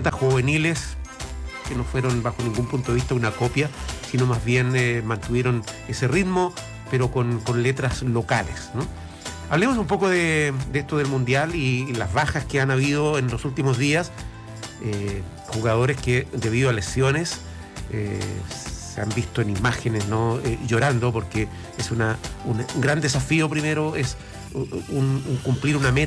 camisetas juveniles que no fueron bajo ningún punto de vista una copia, sino más bien mantuvieron ese ritmo, pero con letras locales, ¿no? Hablemos un poco de esto del Mundial y las bajas que han habido en los últimos días. Jugadores que debido a lesiones se han visto en imágenes, ¿no? Llorando, porque es un gran desafío. Primero es cumplir una meta